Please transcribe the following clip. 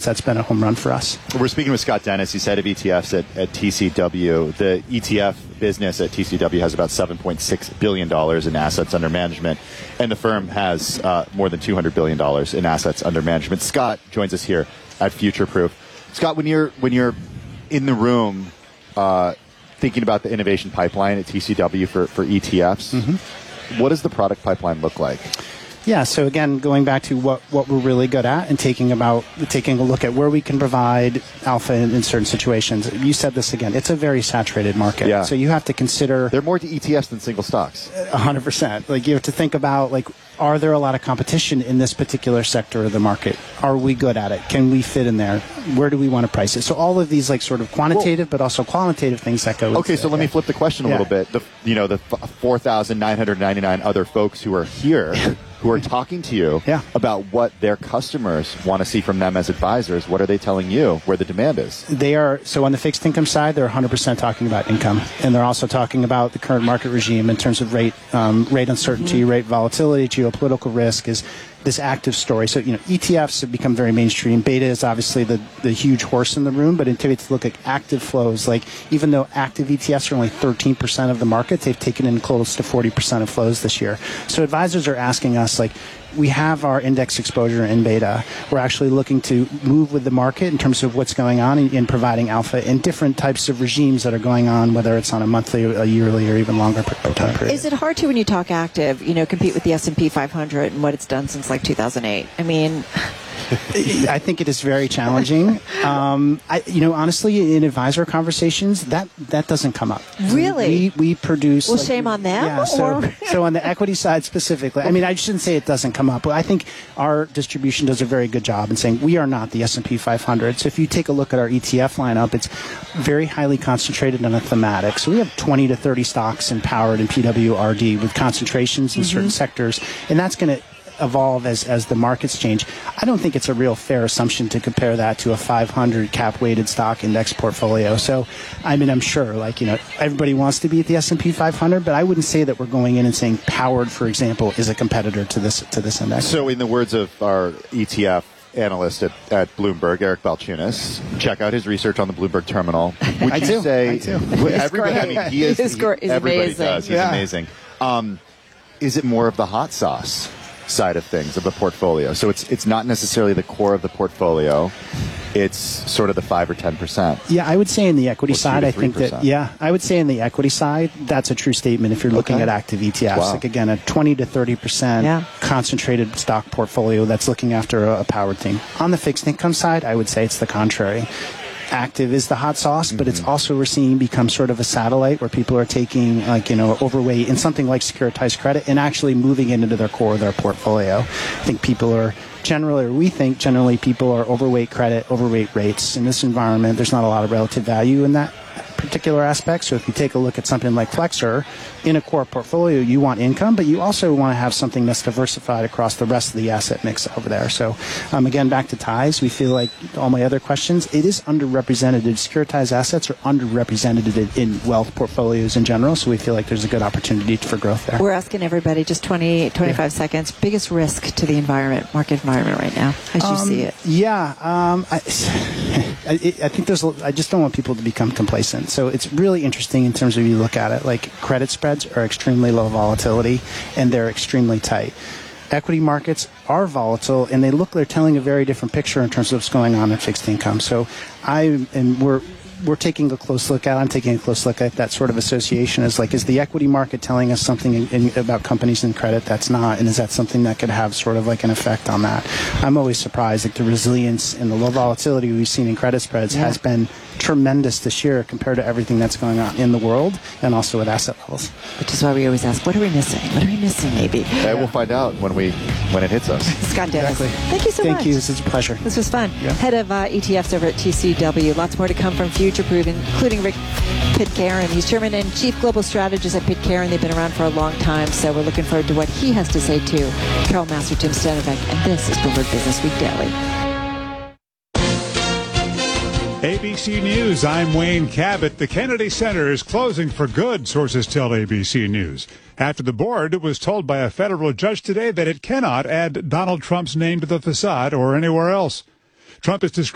that's been a home run for us. We're speaking with Scott Dennis. He's head of ETFs at TCW. The ETF business at TCW has about $7.6 billion in assets under management, and the firm has more than $200 billion in assets under management. Scott joins us here at Futureproof. Scott, when you're in the room thinking about the innovation pipeline at TCW for ETFs, what does the product pipeline look like? Yeah, so again, going back to what we're really good at and taking a look at where we can provide alpha in certain situations. You said this again, it's a very saturated market. Yeah. So you have to consider... There are more to ETFs than single stocks. 100%. Like, you have to think about, like, are there a lot of competition in this particular sector of the market? Are we good at it? Can we fit in there? Where do we want to price it? So all of these, like, sort of quantitative but also qualitative things that go Okay, so let me flip the question a little bit. The 4,999 other folks who are here who are talking to you about what their customers want to see from them as advisors, what are they telling you where the demand is? They are, so on the fixed income side, they're 100% talking about income. And they're also talking about the current market regime in terms of rate uncertainty, rate volatility, geopolitical risk is this active story. So, ETFs have become very mainstream. Beta is obviously the huge horse in the room, but until you look at active flows, like even though active ETFs are only 13% of the market, they've taken in close to 40% of flows this year. So advisors are asking us, like, we have our index exposure in beta. We're actually looking to move with the market in terms of what's going on in providing alpha in different types of regimes that are going on, whether it's on a monthly, a yearly, or even longer time period. Is it hard to, when you talk active, compete with the S&P 500 and what it's done since like 2008? I mean... I think it is very challenging. Honestly, in advisor conversations, that doesn't come up. Really? We produce... Well, shame on them? Yeah, so on the equity side specifically, I mean, I shouldn't say it doesn't come up, but I think our distribution does a very good job in saying we are not the S&P 500. So if you take a look at our ETF lineup, it's very highly concentrated on a thematic. So we have 20 to 30 stocks empowered in PWRD with concentrations in certain sectors, and that's going to evolve as the markets change. I don't think it's a real fair assumption to compare that to a 500 cap-weighted stock index portfolio. So, I mean, I'm sure, everybody wants to be at the S&P 500, but I wouldn't say that we're going in and saying Powered, for example, is a competitor to this index. So, in the words of our ETF analyst at Bloomberg, Eric Balchunas, check out his research on the Bloomberg terminal. Would I you do. say Everybody, I mean, he is everybody amazing. does. He's amazing. Is it more of the hot sauce side of things, of the portfolio? So it's not necessarily the core of the portfolio. It's sort of the 5 or 10%. Yeah, I would say in the equity side, I think that, I would say in the equity side, that's a true statement if you're looking at active ETFs. Wow. Like, again, a 20 to 30% concentrated stock portfolio that's looking after a powered theme. On the fixed income side, I would say it's the contrary. Active is the hot sauce, but it's also, we're seeing become sort of a satellite where people are taking overweight in something like securitized credit and actually moving it into their core of their portfolio. I think we think generally people are overweight credit, overweight rates. In this environment, there's not a lot of relative value in that particular aspect. So if you take a look at something like Flexor, in a core portfolio, you want income, but you also want to have something that's diversified across the rest of the asset mix over there. So again, back to ties, we feel like all my other questions, it is underrepresented. Securitized assets are underrepresented in wealth portfolios in general, so we feel like there's a good opportunity for growth there. We're asking everybody, just 25 seconds, biggest risk to the market environment right now, as you see it. Yeah, I think I just don't want people to become complacent. So it's really interesting in terms of you look at it, like credit spreads are extremely low volatility and they're extremely tight. Equity markets are volatile and they're telling a very different picture in terms of what's going on in fixed income. So we're taking a close look at. I'm taking a close look at that sort of association. Is the equity market telling us something about companies and credit that's not, and is that something that could have sort of like an effect on that? I'm always surprised that the resilience and the low volatility we've seen in credit spreads has been tremendous this year compared to everything that's going on in the world and also with asset levels. Which is why we always ask, what are we missing? What are we missing, maybe? We'll find out when it hits us. Scott Dennis, thank you so much. Thank you. This is a pleasure. This was fun. Yeah. Head of ETFs over at TCW. Lots more to come from Futureproof, including Rick Pitcairn. He's Chairman and Chief Global Strategist at Pitcairn. They've been around for a long time, so we're looking forward to what he has to say, too. Carol Master, Tim Stanovic, and this is Bloomberg Business Week Daily. ABC News, I'm Wayne Cabot. The Kennedy Center is closing for good, sources tell ABC News. After the board was told by a federal judge today that it cannot add Donald Trump's name to the facade or anywhere else. Trump is described